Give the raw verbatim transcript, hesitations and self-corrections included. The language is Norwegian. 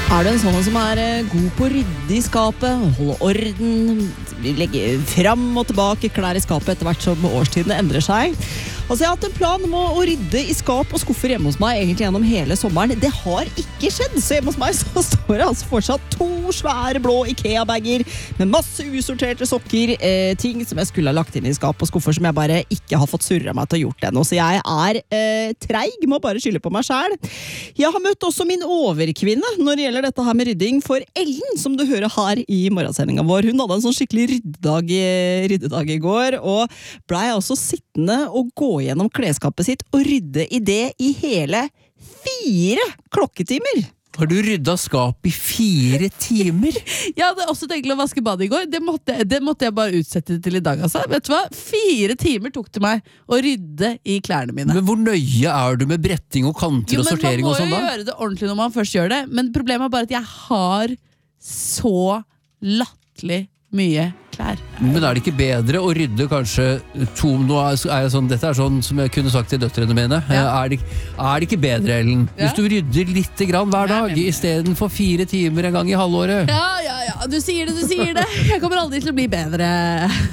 Er du en sånn som er eh, god på å rydde i skapet, holde orden, legge fram og tilbake klær i skapet etter hvert som årstidene endrer seg? Altså, jeg har hatt en plan om å, å rydde i skap og skuffer hjemme hos meg egentlig gjennom hele sommeren. Det har ikke skjedd, så hjemme hos meg så står det altså fortsatt to svære blå IKEA-bager med masse usorterte sokker, eh, ting som jeg skulle ha lagt inn i skap og skuffer som jeg bare ikke har fått surret meg til å gjort ennå. Så jeg er eh, treig, må bare skylde på meg selv. Jeg har møtt også min overkvinne når det gjelder dette her med rydding, for Ellen, som du hører her i morgensendingen vår. Hun hadde en sånn skikkelig ryddedag i, ryddedag i går, og ble også sittende og gå gjennom klesskapet sitt og rydde i det i hele fire klokketimer. Har du rydda skap i fire timer? Jeg hadde også tenkt å vaske badet i går. Det måtte, det måtte jeg bare utsette til i dag. Altså. Vet du hva? Fire timer tok det meg å rydde i klærne mine. Men hvor nøye er du med bretting og kanter jo, og sortering og sånn da? Man må jo gjøre det ordentlig når man først gjør det. Men problemet er bare at jeg har så latterlig mye klær. Men er det ikke bedre å rydde kanskje to, nå er jeg sånn, dette er sånn som jeg kunne sagt til døtrene mine, ja. er, det, er det ikke bedre, Ellen? Ja. Hvis du rydder litt grann hver dag, i stedet for fire timer en gang i halvåret? Ja, ja, ja, du sier det, du sier det. Jeg kommer aldri til å bli bedre.